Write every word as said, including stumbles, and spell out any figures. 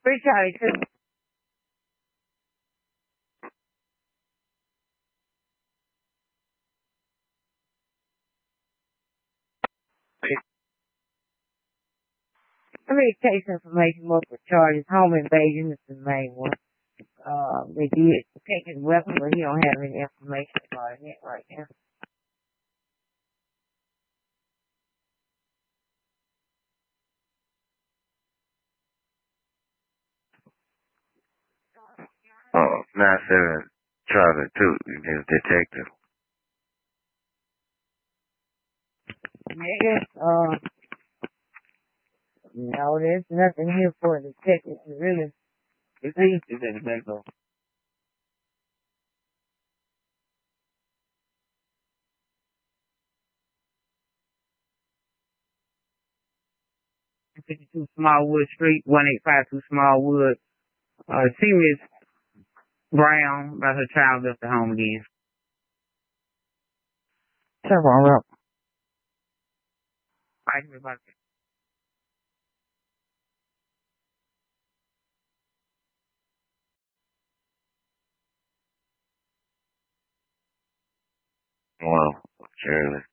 Free Charlie too. Let me take some information more for charges. Home invasion is the main one. Uh, they did take his weapon, but he don't have any information about it right now. Oh, nine seven Charlie two, this detective. Nigga, uh, no, there's nothing here for a detective to really. Is he? Is that the back door? fifty-two Smallwood Street, one eight five two Smallwood. Uh, see Miss Brown about her child left the home again. Turn on up. I can about that. Wow, Shirley.